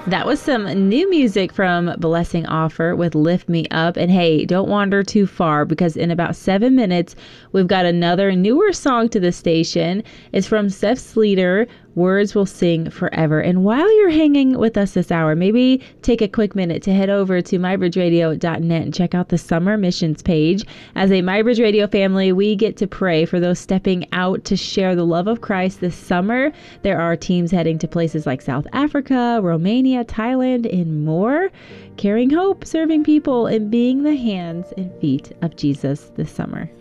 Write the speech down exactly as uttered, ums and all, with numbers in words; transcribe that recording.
That was some new music from Blessing Offer with Lift Me Up. And hey, don't wander too far, because in about seven minutes, we've got another newer song to the station. It's from Seth Sleater, Words Will Sing Forever. And while you're hanging with us this hour, maybe take a quick minute to head over to my bridge radio dot net and check out the summer missions page. As a MyBridge Radio family, we get to pray for those stepping out to share the love of Christ this summer. There are teams heading to places like South Africa, Romania, Thailand, and more, carrying hope, serving people, and being the hands and feet of Jesus this summer.